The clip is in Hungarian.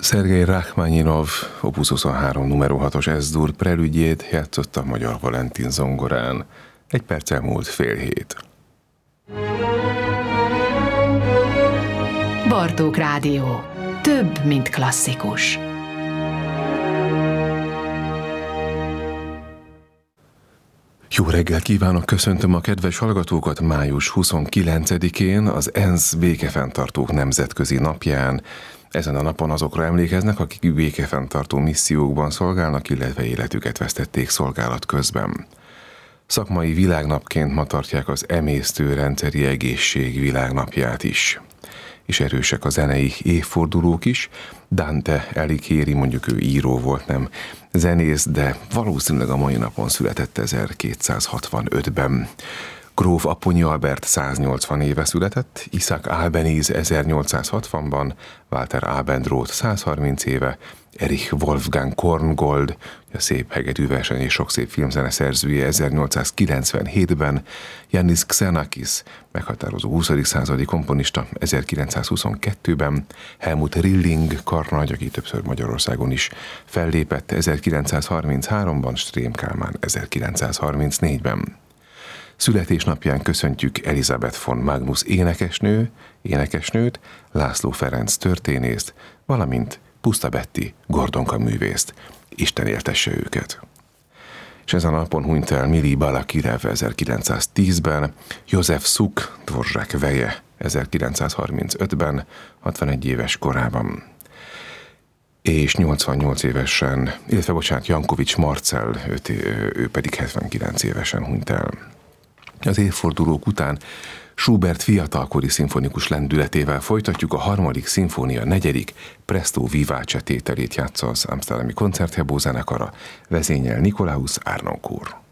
Szergej Rachmaninov Opus 23 numero 6-os Es-dur prelüdjét játszotta Magyar Valentin zongorán. 1 perccel múlt 6:30. Bartók Rádió. Több, mint klasszikus. Jó reggelt kívánok, köszöntöm a kedves hallgatókat május 29-én, az ENSZ békefenntartók nemzetközi napján. Ezen a napon azokra emlékeznek, akik békefenntartó missziókban szolgálnak, illetve életüket vesztették szolgálat közben. Szakmai világnapként ma tartják az emésztőrendszeri egészség világnapját is. És erősek a zenei évfordulók is. Dante Alighieri, mondjuk ő író volt, nem zenész, de valószínűleg a mai napon született 1265-ben. Gróf Apponyi Albert 180 éve született, Isaac Albeniz 1860-ban, Walter Abendroth 130 éve, Erich Wolfgang Korngold, a szép hegedű verseny és sok szép filmzene szerzője 1897-ben, Yannis Xenakis, meghatározó 20. századi komponista 1922-ben, Helmut Rilling karnagy, aki többször Magyarországon is fellépett 1933-ban, Strém Kálmán 1934-ben. Születésnapján köszöntjük Elisabeth von Magnus énekesnőt, László Ferenc történészt, valamint Puszta Betti Gordonka művészt. Isten éltesse őket! És ezen a napon hunyt el Mili Balakirev 1910-ben, József Suk Dvorzsák veje 1935-ben, 61 éves korában. És 88 évesen, Jankovics Marcell, ő pedig 79 évesen hunyt el. Az évfordulók után Schubert fiatalkori szimfonikus lendületével folytatjuk, a 3. szimfónia 4. Presto Vivace tételét játsza az Amsterdami Koncertgebouw zenekara, vezényel Nikolaus Harnoncourt.